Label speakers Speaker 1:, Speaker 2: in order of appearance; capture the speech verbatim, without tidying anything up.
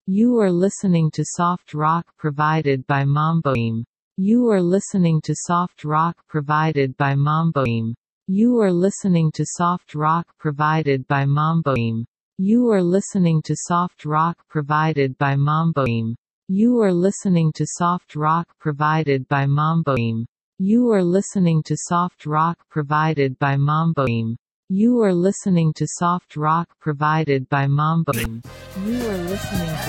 Speaker 1: You are listening to soft rock provided by Mamboim. You are listening to soft rock provided by Mamboim. You are listening to soft rock provided by Mamboim. You are listening to soft rock provided by Mamboim. You are listening to soft rock provided by Mamboim. You are listening to soft rock provided by Mamboim. You are listening to soft rock provided by Mamboim. You are listening to